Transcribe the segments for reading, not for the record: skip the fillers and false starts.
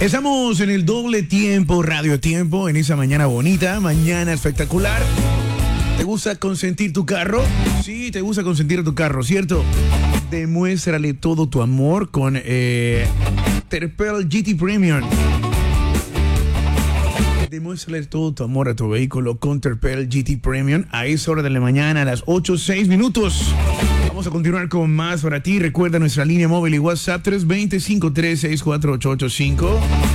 Estamos en el doble tiempo, radio tiempo, en esa mañana bonita, mañana espectacular. ¿Te gusta consentir tu carro? Sí, te gusta consentir tu carro, ¿cierto? Demuéstrale todo tu amor con Terpel GT Premium. Demuéstrale todo tu amor a tu vehículo con Terpel GT Premium a esa hora de la mañana, a las 8:06 minutos. Vamos a continuar con más para ti. Recuerda nuestra línea móvil y WhatsApp 320-536-4885.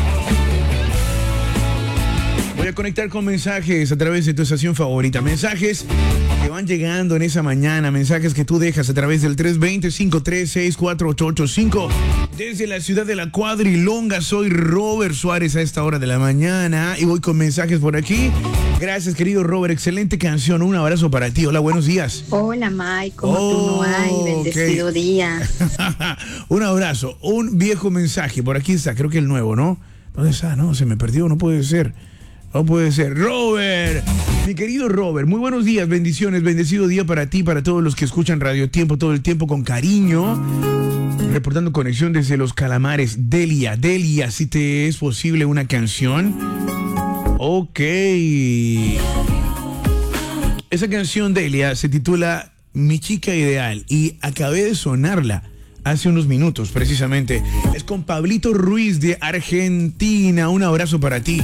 Voy a conectar con mensajes a través de tu estación favorita. Mensajes que van llegando en esa mañana. Mensajes que tú dejas a través del 320-536-4885. Desde la ciudad de La Cuadrilonga, soy Robert Suárez a esta hora de la mañana. Y voy con mensajes por aquí. Gracias, querido Robert. Excelente canción. Un abrazo para ti. Hola, buenos días. Hola, Mike. ¿Cómo tú no hay? Bendecido día. Un abrazo. Un viejo mensaje. Por aquí está. Creo que el nuevo, ¿no? ¿Dónde está? No, se me perdió. No puede ser. No puede ser. Robert, mi querido Robert, muy buenos días, bendiciones, bendecido día para ti, para todos los que escuchan Radio Tiempo todo el tiempo con cariño. Reportando conexión desde Los Calamares. Delia, si te es posible una canción. Ok. Esa canción, Delia, se titula Mi Chica Ideal y acabé de sonarla hace unos minutos, precisamente. Es con Pablito Ruiz de Argentina. Un abrazo para ti.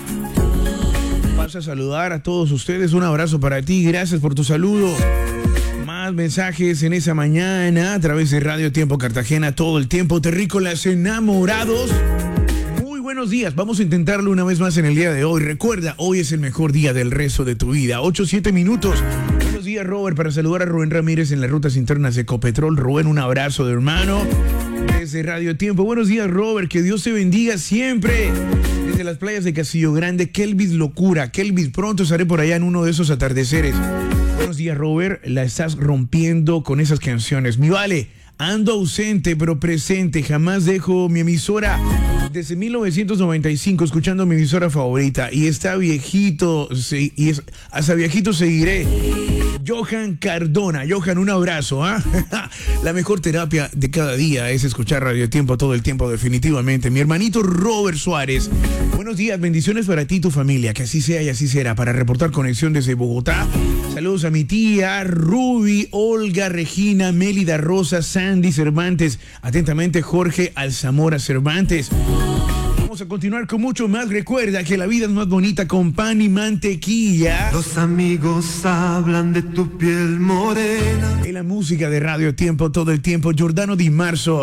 A saludar a todos ustedes, un abrazo para ti, gracias por tu saludo. Más mensajes en esa mañana a través de Radio Tiempo Cartagena, todo el tiempo. Terrícolas enamorados, muy buenos días, vamos a intentarlo una vez más en el día de hoy. Recuerda, hoy es el mejor día del resto de tu vida. 8-7 minutos. Buenos días, Robert, para saludar a Rubén Ramírez en las rutas internas de Ecopetrol. Rubén, un abrazo de hermano desde Radio Tiempo. Buenos días, Robert, que Dios te bendiga siempre. Desde las playas de Castillo Grande, Kelvis Locura. Kelvis, pronto estaré por allá en uno de esos atardeceres. Buenos días, Robert. La estás rompiendo con esas canciones. Mi vale, ando ausente pero presente. Jamás dejo mi emisora. Desde 1995 escuchando mi emisora favorita. Y está viejito. Hasta viejito seguiré. Johan Cardona. Johan, un abrazo. La mejor terapia de cada día es escuchar Radio Tiempo todo el tiempo, definitivamente. Mi hermanito Robert Suárez. Buenos días, bendiciones para ti y tu familia. Que así sea y así será. Para reportar conexión desde Bogotá. Saludos a mi tía Ruby, Olga, Regina, Mélida Rosa, Sandy Cervantes. Atentamente, Jorge Alzamora Cervantes. Vamos a continuar con mucho más. Recuerda que la vida es más bonita con pan y mantequilla. Los amigos hablan de tu piel morena. En la música de Radio Tiempo todo el tiempo, Giordano Di Marzo.